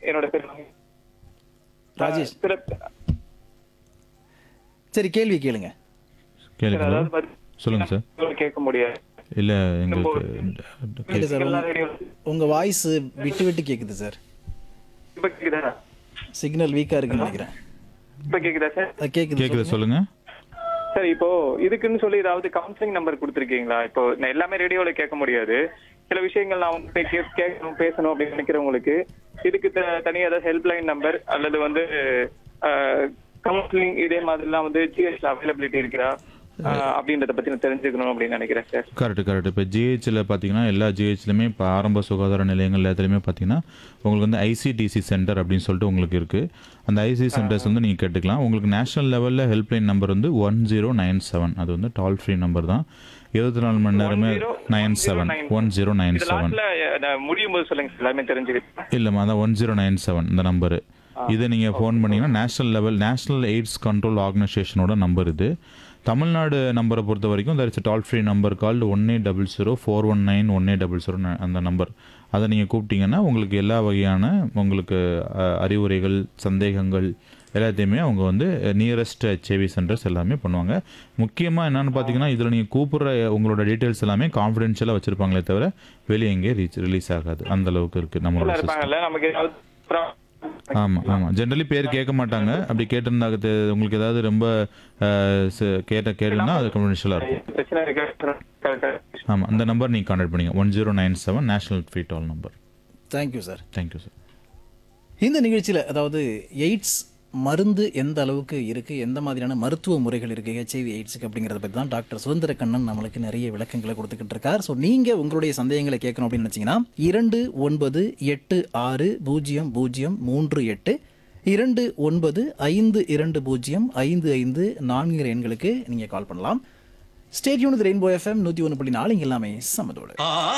என்னோட பேர் ராஜேஷ். சில சரி, கேள்வி கேளுங்க. கேளுங்க அதாவது சார். சொல்லுங்க சார். கேட்க முடியாது. இல்லை எங்களுக்கு இல்லை சார், எல்லா ரேடியோ உங்கள் வாய்ஸ் விட்டு விட்டு கேட்குது சார். இப்ப கேக்குதா? சிக்னல் வீக்காக இருக்குன்னு நினைக்கிறேன். இப்ப கேக்குதா சார்? கேட்குது. கேட்குது, சொல்லுங்க. சார் இப்போ இதுக்குன்னு சொல்லி ஏதாவது கவுன்சிலிங் நம்பர் கொடுத்துருக்கீங்களா? இப்போ நான் எல்லாமே ரேடியோல கேட்க முடியாது. சில விஷயங்கள் நான் அவங்க கேட்கணும் பேசணும் அப்படின்னு நினைக்கிறவங்களுக்கு இதுக்கு தனியாக ஏதாவது ஹெல்ப்லைன் நம்பர் அல்லது வந்து கவுன்சிலிங் இதே மாதிரிலாம் வந்து ஜிஹெச்ல அவைலபிலிட்டி இருக்கிறா அப்படின்றத பத்தி நான் தெரிஞ்சுக்கணும் அப்படின்னு நினைக்கிறேன் சார். கரெக்ட். இப்போ ஜிஹெச்சில் பார்த்தீங்கன்னா எல்லா ஜிஹெச்லையுமே இப்போ ஆரம்ப சுகாதார நிலையங்கள் எல்லாத்துலேயுமே பார்த்தீங்கன்னா உங்களுக்கு வந்து ஐசிடிசி சென்டர் அப்படின்னு சொல்லிட்டு உங்களுக்கு இருக்குது. அந்த ஐசி சென்டர்ஸ் வந்து நீங்கள் கேட்டுக்கலாம். உங்களுக்கு நேஷனல் லெவலில் ஹெல்ப்லைன் நம்பர் வந்து 1097. அது வந்து டால் ஃப்ரீ நம்பர் தான். 24 மணி நேரமே 97 1097. முடியும் போது சொல்லுங்க சார், எல்லாமே தெரிஞ்சுக்கிட்டு. இல்லைம்மா, அதான் 1097 இந்த நம்பரு. இதை நீங்கள் ஃபோன் பண்ணிங்கன்னா நேஷனல் எய்ட்ஸ் கண்ட்ரோல் ஆர்கனைசேஷனோட நம்பர் இது. தமிழ்நாடு நம்பரை பொறுத்த வரைக்கும் there is a toll free number called 1800-419-1800 அந்த நம்பர். அதை நீங்கள் கூப்பிட்டீங்கன்னா உங்களுக்கு எல்லா வகையான உங்களுக்கு அறிவுரைகள், சந்தேகங்கள் எல்லாத்தையுமே அவங்க வந்து நியரஸ்ட் ஹெச்ஐவி சென்டர்ஸ் எல்லாமே பண்ணுவாங்க. முக்கியமாக என்னென்னு பார்த்தீங்கன்னா இதில் நீங்கள் கூப்பிட்ற உங்களோட டீட்டெயில்ஸ் எல்லாமே கான்ஃபிடென்ஷியலாக வச்சுருப்பாங்களே தவிர வெளியே எங்கேயும் ரிலீஸ் ஆகாது. அந்த அளவுக்கு இருக்குது நம்மளோட சிஸ்டம். ஆமாம். ஜென்ரலி பேர் கேட்க மாட்டாங்க. அப்படி கேட்டிருந்தாங்க உங்களுக்கு ஏதாவது ரொம்ப கேட்டுன்னா அது கான்ஃபிடென்ஷியலாக இருக்கும். ஆமாம், அந்த நம்பர் நீங்கள் கான்டாக்ட் பண்ணிங்க 1097 நேஷனல் ஃப்ரீ டால் number. Thank you sir. Thank you sir. இந்த நிகழ்ச்சியில் அதாவது எய்ட்ஸ் மருந்து எந்த அளவுக்கு இருக்குது, எந்த மாதிரியான மருத்துவ முறைகள் இருக்குது ஹெச்ஐவி எய்ட்ஸுக்கு அப்படிங்கிறத பற்றி தான் டாக்டர் சுதந்திர கண்ணன் நம்மளுக்கு நிறைய விளக்கங்களை கொடுத்துக்கிட்டு இருக்கார். ஸோ நீங்கள் உங்களுடைய சந்தேகங்களை கேட்கணும் அப்படின்னு நினச்சிங்கன்னா 29860038 2952205545 எண்களுக்கு நீங்கள் கால் பண்ணலாம். Stay tune with rainbow FM 101.4 இங்கே எல்லாமே சமதோடு.